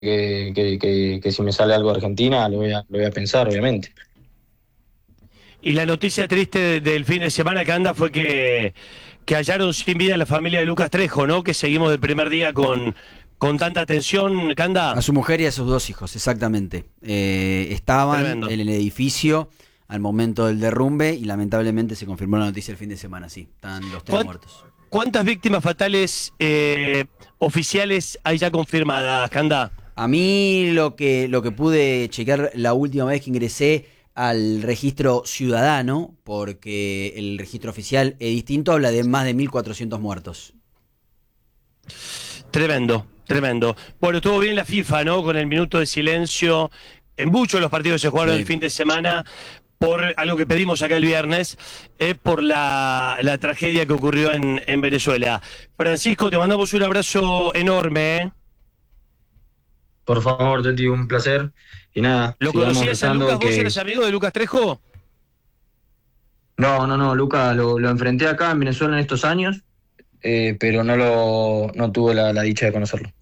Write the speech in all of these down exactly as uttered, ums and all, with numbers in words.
que, que, que, que si me sale algo de Argentina lo voy a, lo voy a pensar, obviamente. Y la noticia triste del fin de semana que anda fue que, que hallaron sin vida a la familia de Lucas Trejo, ¿no? Que seguimos del primer día con, con tanta atención, Canda. A su mujer y a sus dos hijos, exactamente. Eh, estaban Tremendo. en el edificio al momento del derrumbe y lamentablemente se confirmó la noticia el fin de semana, sí. Están los tres ¿Cuán- muertos. ¿Cuántas víctimas fatales eh, oficiales hay ya confirmadas, Canda? A mí lo que, lo que pude chequear la última vez que ingresé al registro ciudadano, porque el registro oficial es distinto, habla de más de mil cuatrocientos muertos. Tremendo, tremendo. Bueno, estuvo bien la FIFA, ¿no? Con el minuto de silencio en muchos de los partidos que se jugaron Sí. el fin de semana, por algo que pedimos acá el viernes, es por la, la tragedia que ocurrió en, en Venezuela. Francisco, te mandamos un abrazo enorme, ¿eh? Por favor, Toti, un placer. Y nada, ¿Lo sigamos conocías a rezando Lucas? ¿Vos que... eres amigo de Lucas Trejo? No, no, no, Luca, lo, lo enfrenté acá en Venezuela en estos años, eh, pero no lo no tuve la, la dicha de conocerlo.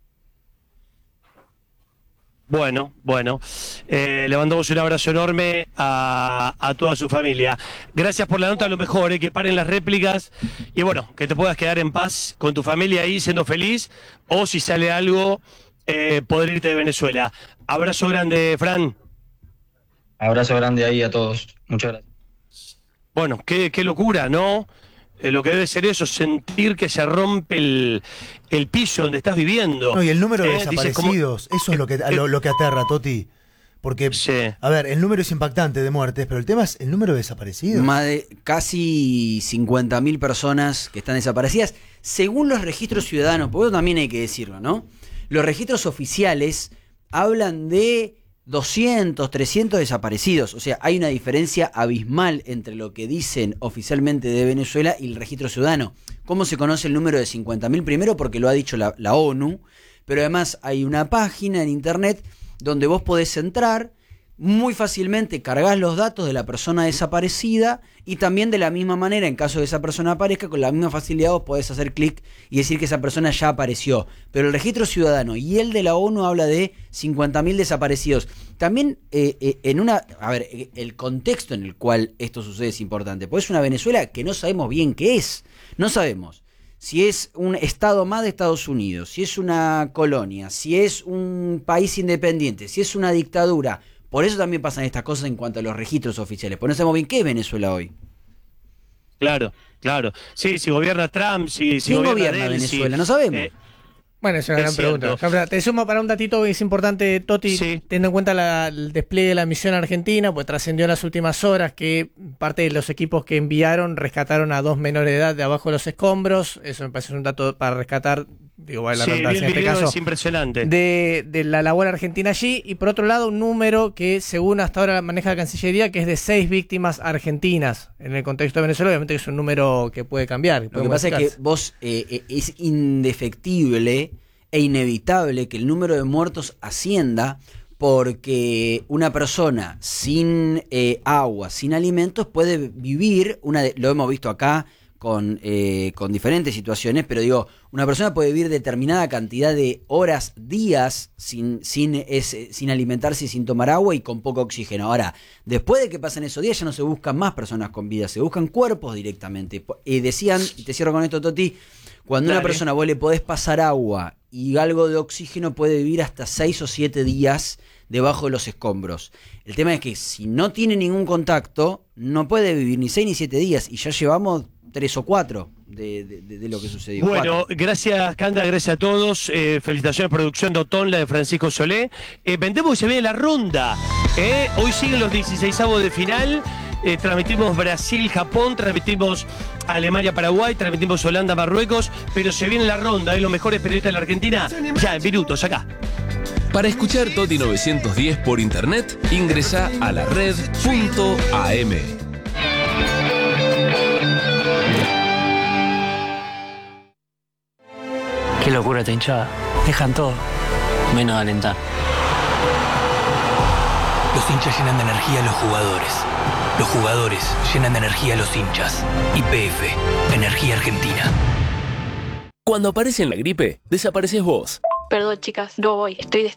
Bueno, bueno. Eh, le mandamos un abrazo enorme a, a toda su familia. Gracias por la nota, a lo mejor, eh, que paren las réplicas y bueno, que te puedas quedar en paz con tu familia ahí siendo feliz, o si sale algo, eh, poder irte de Venezuela. Abrazo grande, Fran. Abrazo grande ahí a todos. Muchas gracias. Bueno, qué, qué locura, ¿no? Eh, lo que debe ser eso, sentir que se rompe el, el piso donde estás viviendo. No, y el número de Eh, dices, desaparecidos, como- eso es lo que, lo, lo que aterra, Toti. Porque, Sí. a ver, el número es impactante de muertes, pero el tema es el número de desaparecidos. Más de casi cincuenta mil personas que están desaparecidas, según los registros ciudadanos, porque eso también hay que decirlo, ¿no? Los registros oficiales hablan de doscientos, trescientos desaparecidos, o sea, hay una diferencia abismal entre lo que dicen oficialmente de Venezuela y el registro ciudadano. ¿Cómo se conoce el número de cincuenta mil? Primero porque lo ha dicho la, la ONU, pero además hay una página en internet donde vos podés entrar muy fácilmente, cargas los datos de la persona desaparecida y también de la misma manera, en caso de que esa persona aparezca, con la misma facilidad vos podés hacer clic y decir que esa persona ya apareció. Pero el registro ciudadano y el de la ONU habla de cincuenta mil desaparecidos. También eh, eh, en una... A ver, eh, el contexto en el cual esto sucede es importante, porque es una Venezuela que no sabemos bien qué es. No sabemos si es un estado más de Estados Unidos, si es una colonia, si es un país independiente, si es una dictadura. Por eso también pasan estas cosas en cuanto a los registros oficiales. Porque no sabemos bien qué es Venezuela hoy. Claro, claro. Sí, si gobierna Trump, si, si ¿Quién gobierna, gobierna él, Venezuela? si- No sabemos. eh, Bueno, es una Es gran cierto. pregunta. Ahora, te sumo para un datito que es importante, Toti, Sí. teniendo en cuenta la- el despliegue de la misión argentina, pues trascendió en las últimas horas que parte de los equipos que enviaron rescataron a dos menores de edad de abajo de los escombros. Eso me parece un dato para rescatar, digo, vale la sí, vi redundancia el en este video, caso, es impresionante. de, de la labor argentina allí. Y por otro lado, un número que según hasta ahora maneja la Cancillería, que es de seis víctimas argentinas en el contexto de Venezuela. Obviamente que es un número que puede cambiar. Lo que pasa es que vos eh, eh, es indefectible e inevitable que el número de muertos ascienda porque una persona sin eh, agua, sin alimentos puede vivir, una de- lo hemos visto acá con, eh, con diferentes situaciones, pero digo, una persona puede vivir determinada cantidad de horas, días sin, sin, ese- sin alimentarse y sin tomar agua y con poco oxígeno. Ahora, después de que pasen esos días ya no se buscan más personas con vida, se buscan cuerpos directamente. Y decían, y te cierro con esto, Toti, cuando Dale. una persona vos le podés pasar agua y algo de oxígeno, puede vivir hasta seis o siete días debajo de los escombros. El tema es que si no tiene ningún contacto, no puede vivir ni seis ni siete días, y ya llevamos tres o cuatro de, de, de- de lo que sucedió. Bueno, Cuatro. gracias, Canda, gracias a todos. Eh, felicitaciones, producción de Otón, la de Francisco Solé. Eh, vendemos y se viene la ronda. Eh, hoy siguen los dieciseisavos de final. Eh, transmitimos Brasil-Japón, transmitimos Alemania-Paraguay, transmitimos Holanda-Marruecos, pero se viene la ronda, ¿eh? Los mejores periodistas de la Argentina, ya en minutos, acá. Para escuchar Toti novecientos diez por internet, ingresa a la red punto a m. Qué locura esta hinchada. Dejan todo, menos alentar. Los hinchas llenan de energía a los jugadores. Los jugadores llenan de energía a los hinchas. Y P F, Energía Argentina. Cuando aparece en la gripe, desapareces vos. Perdón, chicas, no voy. Estoy